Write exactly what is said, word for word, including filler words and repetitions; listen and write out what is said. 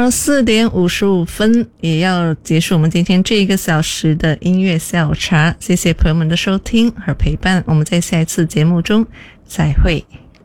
了四点五十五分，也要结束我们今天这一个小时的音乐下午茶。谢谢朋友们的收听和陪伴，我们在下一次节目中再会。